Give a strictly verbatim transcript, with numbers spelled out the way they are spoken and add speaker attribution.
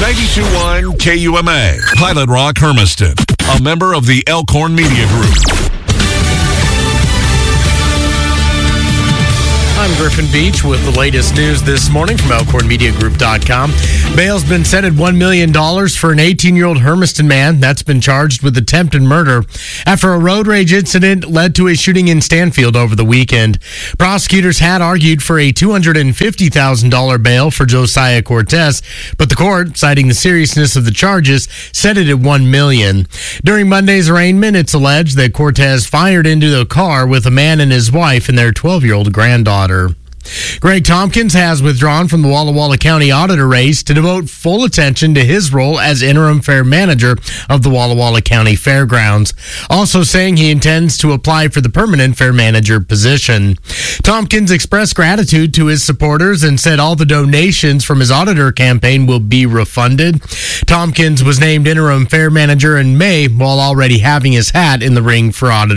Speaker 1: ninety-two point one K U M A, Pilot Rock, Hermiston, a member of the Elkhorn Media Group.
Speaker 2: I'm Griffin Beach with the latest news this morning from Elkhorn Media Group dot com. Bail's been set at one million dollars for an eighteen-year-old Hermiston man that's been charged with attempted murder after a road rage incident led to a shooting in Stanfield over the weekend. Prosecutors had argued for a two hundred fifty thousand dollars bail for Josiah Cortez, but the court, citing the seriousness of the charges, set it at one million dollars. During Monday's arraignment, it's alleged that Cortez fired into the car with a man and his wife and their twelve-year-old granddaughter. Greg Tompkins has withdrawn from the Walla Walla County Auditor race to devote full attention to his role as interim fair manager of the Walla Walla County Fairgrounds, also saying he intends to apply for the permanent fair manager position. Tompkins expressed gratitude to his supporters and said all the donations from his auditor campaign will be refunded. Tompkins was named interim fair manager in May while already having his hat in the ring for auditor.